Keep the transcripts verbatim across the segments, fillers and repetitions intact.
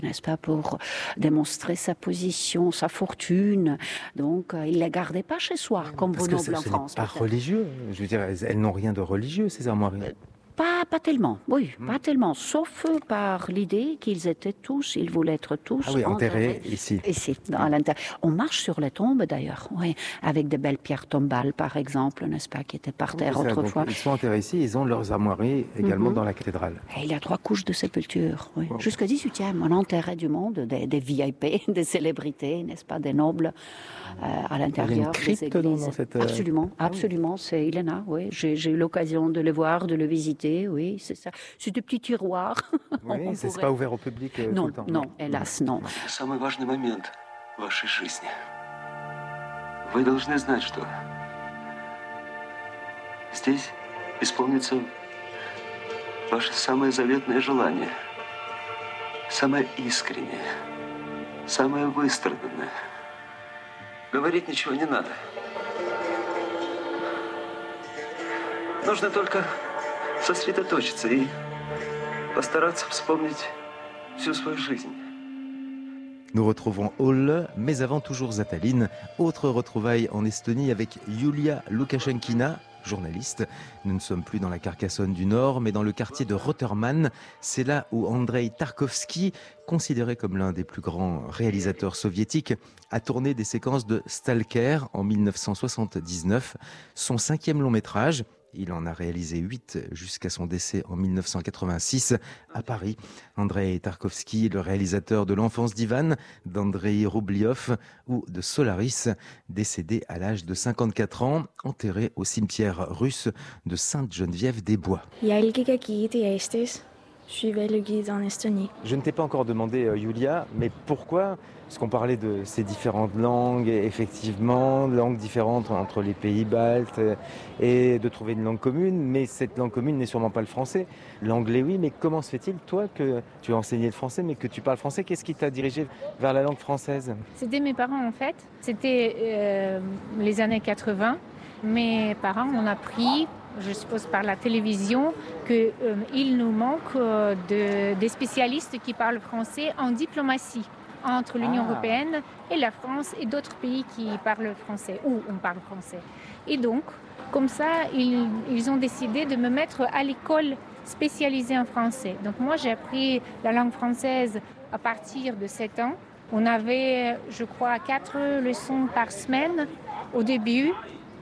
n'est-ce pas, pour démontrer sa position, sa fortune. Donc, euh, il ne les gardait pas chez soi, comme Parce vos que nobles ce, en ce France. n'est pas peut-être. religieux. Je veux dire, elles, elles n'ont rien de religieux, ces armoiries. Euh, Pas, pas tellement, oui, Hmm. pas tellement, sauf par l'idée qu'ils étaient tous, ils voulaient être tous Ah oui, enterrés enterrés ici. ici, à l'intérieur. On marche sur les tombes d'ailleurs, oui, avec de belles pierres tombales, par exemple, n'est-ce pas, qui étaient par Oui, terre c'est ça. Donc, autrefois. ils sont enterrés ici, ils ont leurs armoiries également Mhm. dans la cathédrale. Et il y a trois couches de sépulture, oui. Wow. Jusqu'au dix-huitième, on enterrait du monde, des, des V I P, des célébrités, n'est-ce pas, des nobles euh, à l'intérieur Il y a une des crypte dans, églises. dans cette... euh, Absolument, absolument, c'est il y en a, oui. J'ai, j'ai eu l'occasion de le voir, de le visiter, oui, c'est ça. C'est des petits tiroirs. Oui, On c'est pourrait- pas ouvert au public euh, tout Non, le temps. non, hélas, non. Самый важный момент в вашей жизни. Вы должны знать, что здесь исполнится ваше самое заветное желание, самое искреннее, самое выстраданное. Говорить ничего не надо. Нужно только сосредоточиться и постараться вспомнить всю свою жизнь. Nous retrouvons Olle, mais avant toujours Zataline. Autre retrouvaille en Estonie avec Yulia Lukashenkina, journaliste. Nous ne sommes plus dans la Carcassonne du Nord, mais dans le quartier de Rotermann. C'est là où Andrei Tarkovsky, considéré comme l'un des plus grands réalisateurs soviétiques, a tourné des séquences de Stalker en mille neuf cent soixante-dix-neuf, son cinquième long métrage. Il en a réalisé huit jusqu'à son décès en mille neuf cent quatre-vingt-six à Paris. Andrei Tarkovsky, le réalisateur de L'enfance d'Ivan, d'Andrei Roubliov ou de Solaris, décédé à l'âge de cinquante-quatre ans, enterré au cimetière russe de Sainte-Geneviève-des-Bois. Jälgiga giidi Eestis, süvelü giidi en Estonie. Je ne t'ai pas encore demandé, euh, Yulia, mais pourquoi, parce qu'on parlait de ces différentes langues, et effectivement, langues différentes entre les pays baltes, euh, et de trouver une langue commune, mais cette langue commune n'est sûrement pas le français. L'anglais, oui, mais comment se fait-il, toi, que tu as enseigné le français, mais que tu parles français, qu'est-ce qui t'a dirigé vers la langue française? C'était mes parents en fait. C'était euh, les années quatre-vingts. Mes parents ont appris, je suppose par la télévision, qu'il euh, nous manque euh, de, des spécialistes qui parlent français en diplomatie entre l'Union Ah. européenne et la France et d'autres pays qui parlent français, où on parle français. Et donc, comme ça, ils, ils ont décidé de me mettre à l'école spécialisée en français. Donc moi, j'ai appris la langue française à partir de sept ans. On avait, je crois, quatre leçons par semaine au début.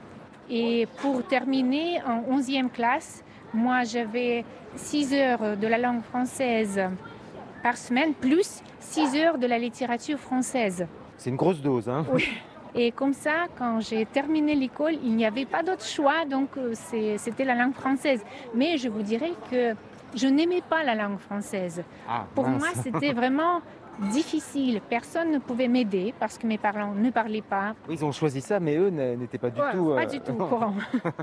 Et pour terminer, en onzième classe, moi, j'avais six heures de la langue française par semaine, plus six heures de la littérature française. C'est une grosse dose, hein? Oui. Et comme ça, quand j'ai terminé l'école, il n'y avait pas d'autre choix, donc c'est, c'était la langue française. Mais je vous dirais que je n'aimais pas la langue française. Ah, Pour mince. moi, c'était vraiment difficile. Personne ne pouvait m'aider parce que mes parents ne parlaient pas. Ils ont choisi ça, mais eux n'étaient pas du Ouais, tout... Pas euh, du tout au courant.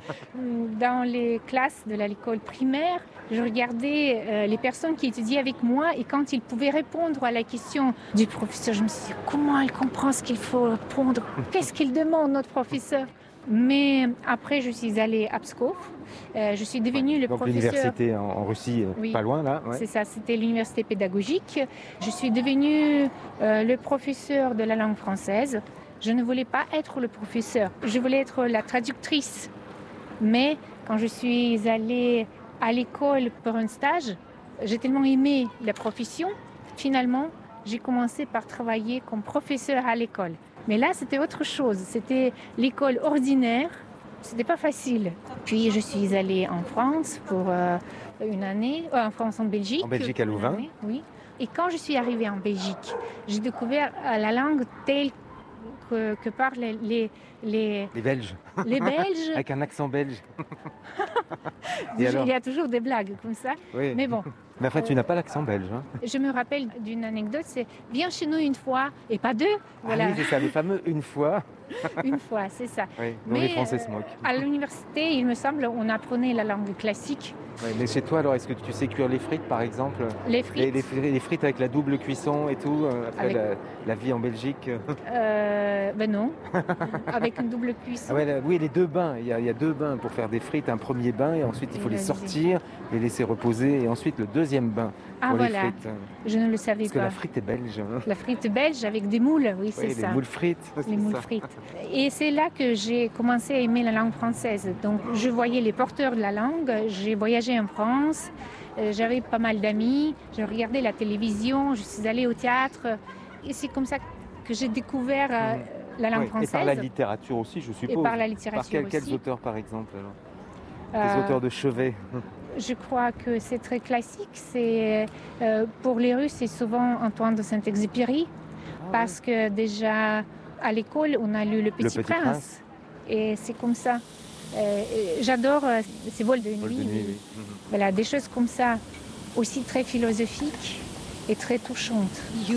Dans les classes de l'école primaire, je regardais euh, les personnes qui étudiaient avec moi et quand ils pouvaient répondre à la question du professeur, je me suis dit comment elle comprend ce qu'il faut répondre? Qu'est-ce qu'il demande, notre professeur? Mais après, je suis allée à Pskov. Euh, je suis devenue le Donc professeur... l'université en, en Russie, euh, Oui. pas loin là. Ouais. C'est ça, c'était l'université pédagogique. Je suis devenue euh, le professeur de la langue française. Je ne voulais pas être le professeur, je voulais être la traductrice. Mais quand je suis allée à l'école pour un stage, j'ai tellement aimé la profession. Finalement, j'ai commencé par travailler comme professeur à l'école. Mais là, c'était autre chose. C'était l'école ordinaire. C'était pas facile. Puis je suis allée en France pour euh, une année, euh, en France, en Belgique. En Belgique, à Louvain. Année, oui. Et quand je suis arrivée en Belgique, j'ai découvert euh, la langue telle que, que parlent les, les, les, Les Belges. les Belges. Avec un accent belge. Et Il alors y a toujours des blagues comme ça. Oui. Mais bon, Mais en fait, tu n'as pas l'accent belge. Hein. je me rappelle d'une anecdote, c'est « Viens chez nous une fois et pas deux ». Voilà, Ah oui, c'est ça, le fameux une fois. une fois, c'est ça. Oui, dont Mais, les Français euh, se moquent. À l'université, il me semble, on apprenait la langue classique. Ouais, mais chez toi, alors, est-ce que tu sais cuire les frites, par exemple? Les frites, Les, les, fri- les frites avec la double cuisson et tout, euh, après Avec- la, la vie en Belgique. euh, euh, ben non, avec une double cuisson. Ah ouais, là, oui, les deux bains. Il y, a, il y a deux bains pour faire des frites. Un premier bain et ensuite il faut Et les la sortir, les laisser reposer et ensuite le deuxième bain Ah pour voilà, les frites. je ne le savais Parce que pas. la frite est belge. Hein. La frite belge avec des moules, oui, c'est Oui, ça. les moules frites. c'est Les moules ça. frites. Et c'est là que j'ai commencé à aimer la langue française. Donc je voyais les porteurs de la langue, j'ai voyagé en France, euh, j'avais pas mal d'amis, je regardais la télévision, je suis allée au théâtre. Et c'est comme ça que j'ai découvert euh, Mhm. la langue Ouais, française. et par la littérature aussi, je suppose. Et par la Par littérature quel- quels aussi. auteurs, par exemple alors Euh, Des auteurs de chevet. Je crois que c'est très classique. C'est, euh, pour les Russes, c'est souvent Antoine de Saint-Exupéry, parce que déjà à l'école, on a lu Le Petit, Petit Prince. Prince. Et c'est comme ça. Euh, et j'adore euh, ces vols de nuit. Vol de nuit, oui. oui. Mhm. Voilà, des choses comme ça, aussi très philosophiques et très touchantes.